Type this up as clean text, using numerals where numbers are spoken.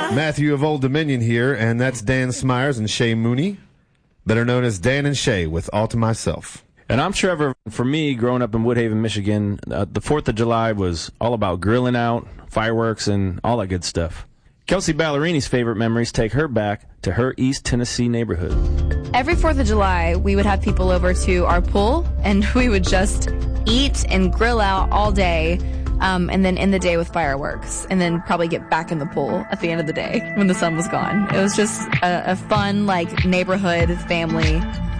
Matthew of Old Dominion here, and that's Dan Smyers and Shay Mooney, better known as Dan and Shay with All to Myself. And I'm Trevor. For me, growing up in Woodhaven, Michigan, the 4th of July was all about grilling out, fireworks, and all that good stuff. Kelsey Ballerini's favorite memories take her back to her East Tennessee neighborhood. Every 4th of July, we would have people over to our pool, and we would just eat and grill out all day, and then end the day with fireworks, and then probably get back in the pool at the end of the day when the sun was gone. It was just a fun, neighborhood family